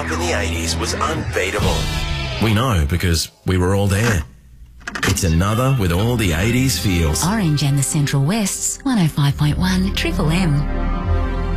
in the 80s was unbeatable. We know because we were all there. It's another with all the 80s feels. Orange and the Central West's 105.1 Triple M.